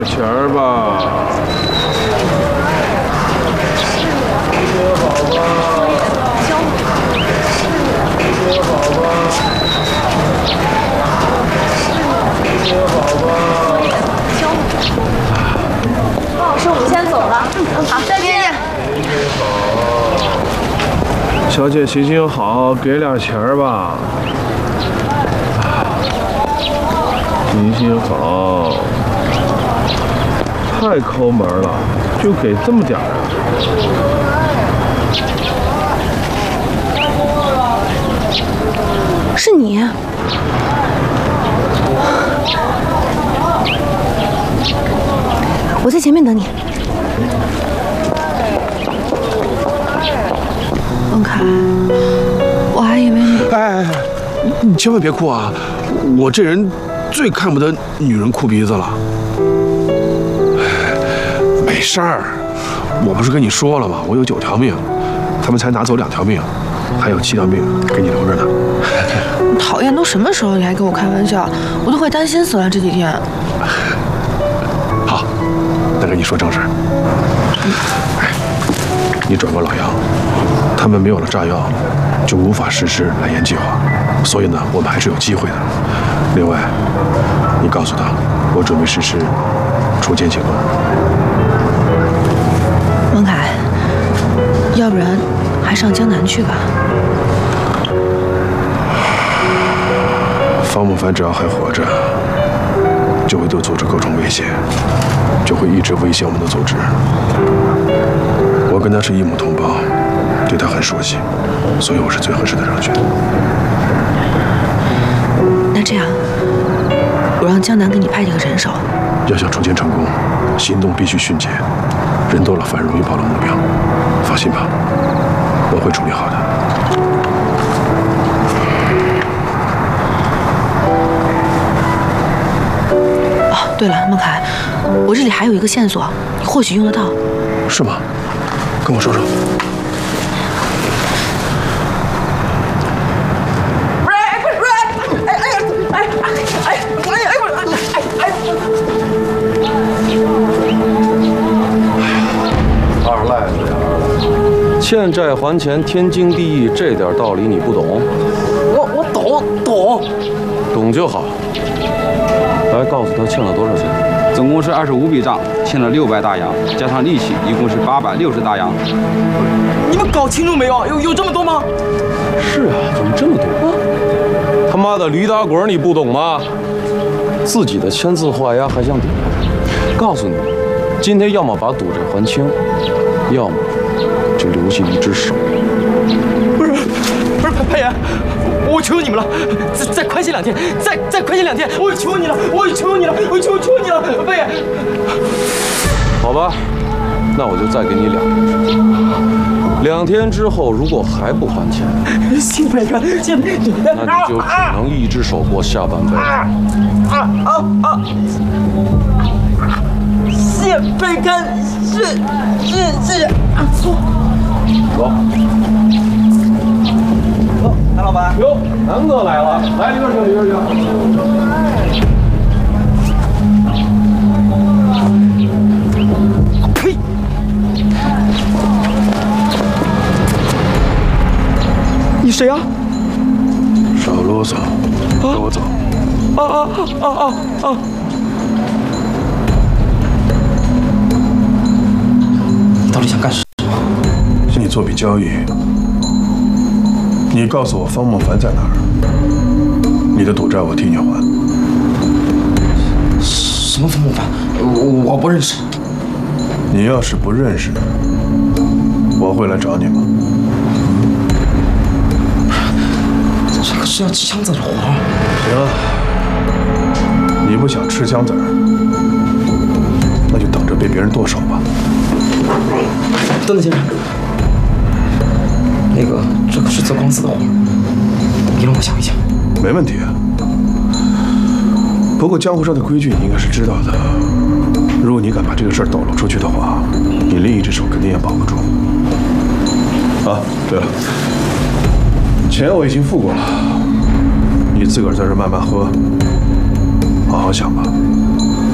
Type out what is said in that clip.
钱儿吧。 哦，师傅先走了。好，再见。 小姐行行好，给点钱儿吧。行行好，太抠门了，就给这么点儿啊？ 是你。我在前面等你。文凯，我还以为你…… 哎，你千万别哭啊！我这人最看不得女人哭鼻子了。没事儿，我不是跟你说了吗？我有9条命，他们才拿走2条命，还有7条命给你留着呢。 讨厌，都什么时候你还跟我开玩笑？我都快担心死了这几天。 好，那跟你说正事。哎，你转告老杨，他们没有了炸药，就无法实施蓝焰计划，所以呢，我们还是有机会的。另外，你告诉他，我准备实施锄奸行动。 文凯，要不然还上江南去吧。 方慕凡只要还活着，就会对组织构成威胁，就会一直威胁我们的组织。我跟他是一母同胞，对他很熟悉，所以我是最合适的人选。 那这样，我让江南给你派几个人手。 要想锄奸成功，行动必须迅捷，人多了反而容易暴露目标。放心吧，我会处理好的。 哦，对了，孟凯，我这里还有一个线索，你或许用得到。 是吗？跟我说说。 二赖子呀，欠债还钱，天经地义，这点道理你不懂？ 我懂就好。来，告诉他欠了多少钱？ 总共是25笔账，欠了600大洋，加上利息，一共是860大洋。 你们搞清楚没有？有这么多吗？ 是啊，怎么这么多？他妈的驴打滚，你不懂吗？自己的签字画押还想抵？告诉你，今天要么把赌债还清，要么就留下一只手。 不是潘岩，我求你们了，再宽限2天，再宽限2天，我求你了，我求你了，潘岩。 好吧，那我就再给你2天。2天之后，如果还不还钱， 谢白干， 那你就只能一只手过下半辈子。 谢白干，是。 走。 谭老板。 哟，南哥来了，来里边请。 呸！你谁啊？ 少啰嗦，跟我走。 你到底想干什么？ 跟你做笔交易。你告诉我方莫凡在哪儿？你的赌债我替你还。 什么方莫凡？我不认识。 你要是不认识，我会来找你吗？ 这可是要吃枪子的活。 行啊，你不想吃枪子儿，那就等着被别人剁手吧。 等等，先生，这可是泽光子的活，你让我想一想。 没问题啊。不过江湖上的规矩你应该是知道的，如果你敢把这个事儿抖露出去的话，你另一只手肯定也保不住。啊，对了，钱我已经付过了，你自个儿在这慢慢喝，好好想吧。